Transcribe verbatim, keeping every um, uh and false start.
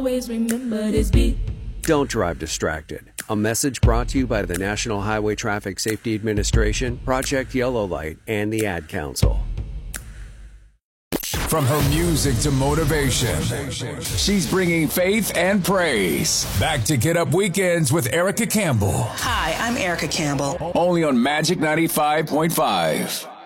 Always remember this beat. Don't drive distracted. A message brought to you by the National Highway Traffic Safety Administration, Project Yellow Light, and the Ad Council. From her music to motivation, she's bringing faith and praise. Back to Get Up Weekends with Erica Campbell. Hi, I'm Erica Campbell. Only on Magic ninety-five point five.